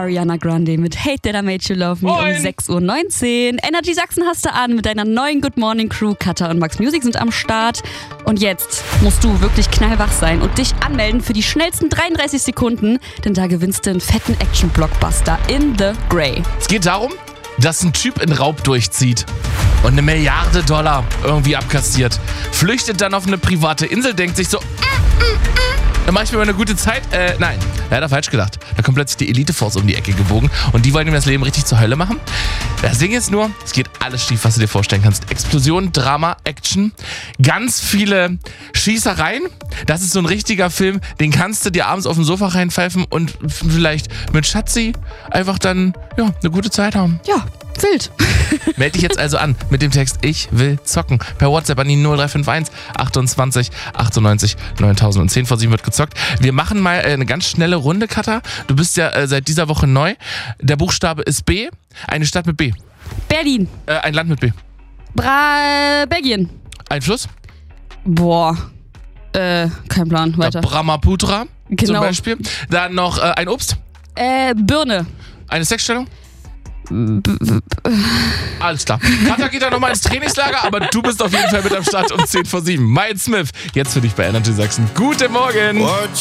Ariana Grande mit Hate That I Made You Love Me um 6.19 Uhr. Energy Sachsen hast du an mit deiner neuen Good Morning Crew. Katha und Max Music sind am Start. Und jetzt musst du wirklich knallwach sein und dich anmelden für die schnellsten 33 Sekunden, denn da gewinnst du einen fetten Action-Blockbuster in the Grey. Es geht darum, dass ein Typ in Raub durchzieht und $1 Milliarde irgendwie abkassiert. Flüchtet dann auf eine private Insel, denkt sich so, dann mache ich mir mal eine gute Zeit. Nein, er hat falsch gedacht. Da kommt plötzlich die Elite-Force um die Ecke gebogen und die wollen ihm das Leben richtig zur Hölle machen. Das Ding ist nur, es geht alles schief, was du dir vorstellen kannst. Explosion, Drama, Action, ganz viele Schießereien. Das ist so ein richtiger Film, den kannst du dir abends auf dem Sofa reinpfeifen und vielleicht mit Schatzi einfach dann eine gute Zeit haben. Ja, wild. Meld dich jetzt also an mit dem Text Ich will zocken. Per WhatsApp an die 0351 28 98 9000 und 10 vor 7 wird gezockt. Wir machen mal eine ganz schnelle Runde, Katha. Du bist ja seit dieser Woche neu. Der Buchstabe ist B. Eine Stadt mit B. Berlin. Ein Land mit B. Belgien. Ein Fluss. Boah. Kein Plan. Weiter. Brahmaputra Genau. zum Beispiel. Dann noch ein Obst. Birne. Eine Sexstellung. Alles klar. Katha geht dann nochmal ins Trainingslager, aber du bist auf jeden Fall mit am Start um 10 vor 7. Miles Smith, jetzt für dich bei Energy Sachsen. Guten Morgen.